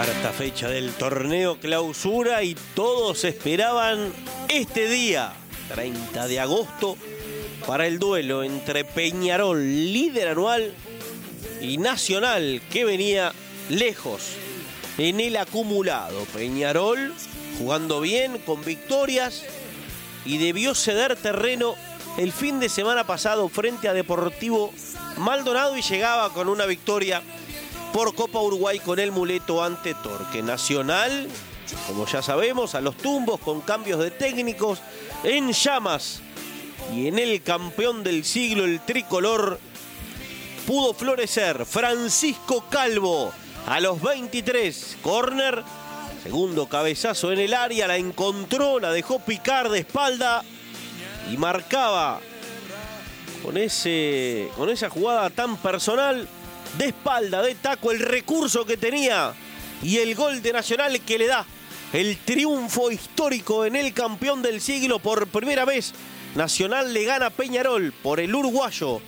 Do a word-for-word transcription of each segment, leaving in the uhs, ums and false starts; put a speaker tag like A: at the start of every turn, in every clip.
A: Cuarta fecha del torneo clausura y todos esperaban este día, treinta de agosto, para el duelo entre Peñarol, líder anual, y Nacional, que venía lejos en el acumulado. Peñarol jugando bien, con victorias, y debió ceder terreno el fin de semana pasado frente a Deportivo Maldonado y llegaba con una victoria por Copa Uruguay con el muleto ante Torque. Nacional, como ya sabemos, a los tumbos con cambios de técnicos, en llamas, y en el campeón del siglo, el tricolor, pudo florecer. Francisco Calvo a los veintitrés, córner, segundo cabezazo en el área, la encontró, la dejó picar de espalda y marcaba con, ese, con esa jugada tan personal, de espalda, de taco, el recurso que tenía y el gol de Nacional que le da el triunfo histórico en el campeón del siglo. Por primera vez Nacional le gana a Peñarol por el uruguayo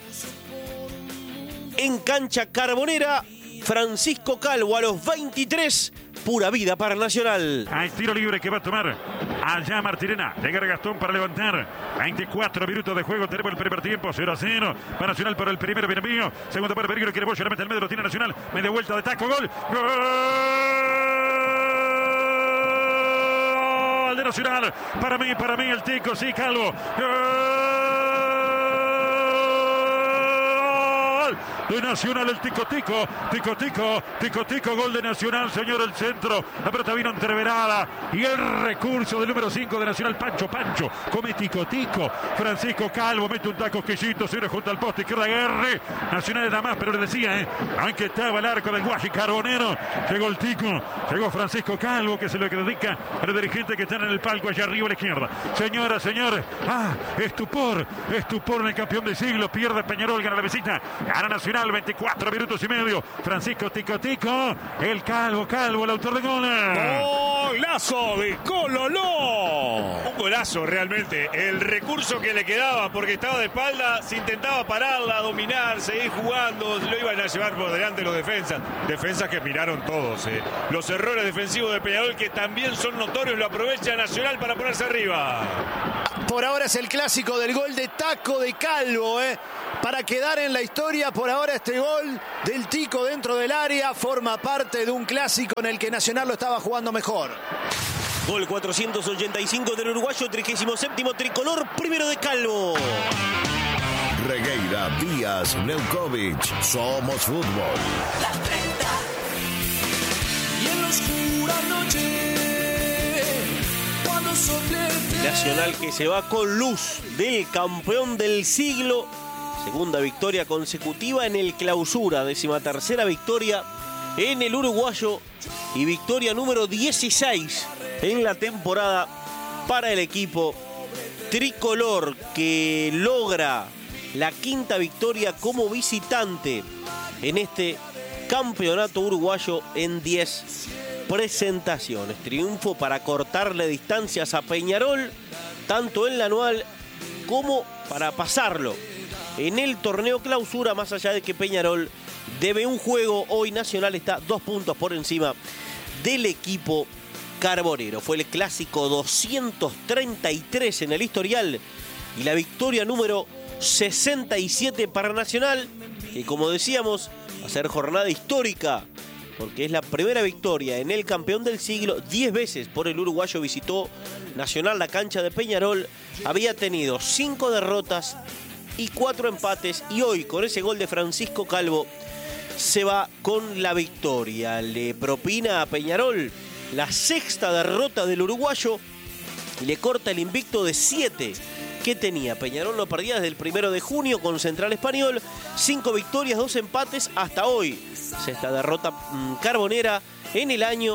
A: en cancha carbonera. Francisco Calvo a los veintitrés, pura vida para Nacional.
B: Hay tiro libre que va a tomar allá Martirena. Llega Gastón para levantar. veinticuatro minutos de juego. Tenemos el primer tiempo. cero a cero. Para Nacional por el primero. Bien mío. Segundo para Peligro. Quiere Boya. La mete al medio. Lo tiene Nacional. Media vuelta de taco. Gol. Gol de Nacional. Para mí, para mí el Tico. Sí, Calvo. Gol de Nacional, el Tico Tico, Tico Tico, Tico Tico, gol de Nacional, señor, el centro, la pelota vino entreverada y el recurso del número cinco de Nacional, Pancho, Pancho, come Tico Tico, Francisco Calvo, mete un taco exquisito, se junto al poste, izquierda Guerre, Nacional nada más, pero le decía, eh, aunque estaba el arco del Guaji Carbonero, llegó el Tico, llegó Francisco Calvo, que se lo dedica a los dirigentes que están en el palco allá arriba a la izquierda. Señoras, señores, ah, estupor, estupor en el campeón del siglo, pierde Peñarol, gana la visita, gana Nacional, veinticuatro minutos y medio. Francisco Tico Tico, el Calvo, Calvo, el autor de gol.
C: Golazo de Cololó. Un golazo realmente. El recurso que le quedaba porque estaba de espalda, se intentaba pararla, dominar, seguir jugando, lo iban a llevar por delante los defensas. Defensas que miraron todos. Eh. Los errores defensivos de Peñarol, que también son notorios, lo aprovecha Nacional para ponerse arriba.
D: Por ahora es el clásico del gol de taco de Calvo, eh. Para quedar en la historia, por ahora este gol del Tico dentro del área forma parte de un clásico en el que Nacional lo estaba jugando mejor.
A: Gol cuatrocientos ochenta y cinco del uruguayo, trigésimo séptimo tricolor, primero de Calvo.
E: Regueira, Díaz, Neukovic, somos fútbol.
F: Las treinta y en la oscura noche, cuando sople el
A: Nacional que se va con luz del campeón del siglo. Segunda victoria consecutiva en el clausura, decimatercera victoria en el uruguayo y victoria número dieciséis en la temporada para el equipo tricolor, que logra la quinta victoria como visitante en este campeonato uruguayo en diez presentaciones. Triunfo para cortarle distancias a Peñarol, tanto en la anual como para pasarlo en el torneo clausura, más allá de que Peñarol debe un juego. Hoy Nacional está dos puntos por encima del equipo carbonero. Fue el clásico doscientos treinta y tres en el historial y la victoria número sesenta y siete para Nacional, que, como decíamos, va a ser jornada histórica porque es la primera victoria en el campeón del siglo. Diez veces por el uruguayo visitó Nacional la cancha de Peñarol, había tenido cinco derrotas y cuatro empates, y hoy con ese gol de Francisco Calvo se va con la victoria. Le propina a Peñarol la sexta derrota del uruguayo y le corta el invicto de siete que tenía. Peñarol no perdía desde el primero de junio con Central Español, cinco victorias, dos empates hasta hoy. Sexta derrota mmm, carbonera en el año,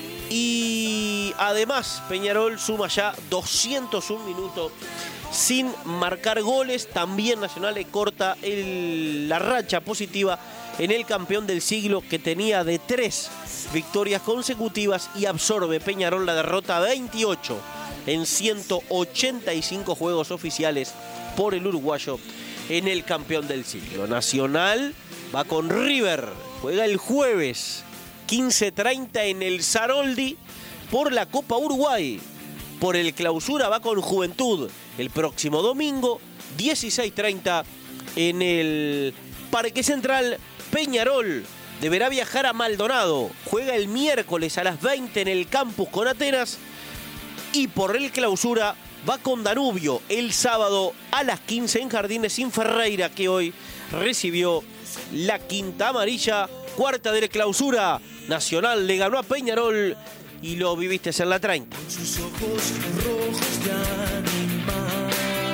A: y además Peñarol suma ya doscientos un minutos sin marcar goles. También Nacional le corta el, la racha positiva en el campeón del siglo, que tenía de tres victorias consecutivas, y absorbe Peñarol la derrota veintiocho en ciento ochenta y cinco juegos oficiales por el uruguayo en el campeón del siglo. Nacional va con River, juega el jueves quince treinta en el Saroldi por la Copa Uruguay. Por el Clausura va con Juventud el próximo domingo, dieciséis treinta en el Parque Central. Peñarol deberá viajar a Maldonado, juega el miércoles a las veinte en el Campus con Atenas. Y por el Clausura va con Danubio el sábado a las quince en Jardines sin Ferreira, que hoy recibió la quinta amarilla. Cuarta del Clausura, Nacional le ganó a Peñarol y lo viviste en la treinta.
F: Con sus ojos rojos de animal.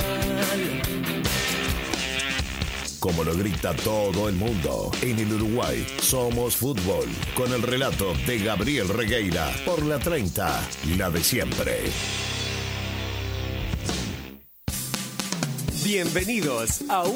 E: Como lo grita todo el mundo, en el Uruguay somos fútbol. Con el relato de Gabriel Regueira por la treinta, la de siempre.
G: Bienvenidos a